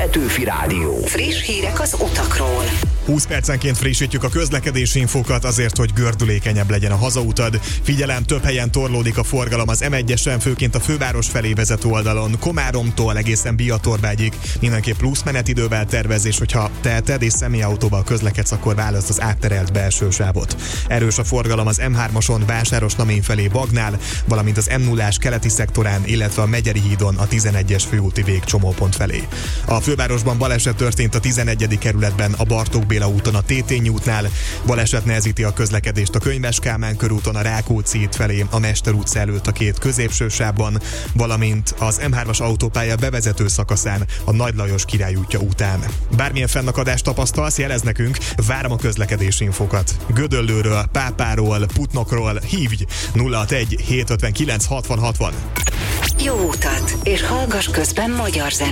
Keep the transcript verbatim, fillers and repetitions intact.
Petőfi Rádió. Friss hírek az utakról. húsz percenként frissítjük a közlekedési infókat azért, hogy gördülékenyebb legyen a hazautad. Figyelem, több helyen torlódik a forgalom az em egyesen, főként a főváros felé vezető oldalon, Komáromtól egészen Biatorbágyig. Mindenképp plusz menetidővel tervez, és hogyha teheted és személyautóval közlekedsz, akkor választ az átterelt belső sávot. Erős a forgalom az em hármason Vásárosnamény felé Bagnál, valamint az em nullás keleti szektorán, illetve a Megyeri hídon a tizenegyes főúti végcsomópont felé. A fővárosban baleset történt a tizenegyedik kerületben a Bartók Béla úton a Tétényi útnál, baleset nehezíti a közlekedést a Könyves Kálmán körúton a Rákóczi híd felé, a Mester utca előtt a két középső sávban, valamint az em hármas autópálya bevezető szakaszán a Nagy Lajos Király útja után. Bármilyen fennakadást tapasztalsz, jelez nekünk, várom a közlekedési infókat. Gödöllőről, Pápáról, Putnokról hívj nulla hatvanegy hét ötvenkilenc hatvan hatvan. Jó utat, és hallgass közben magyar zenét.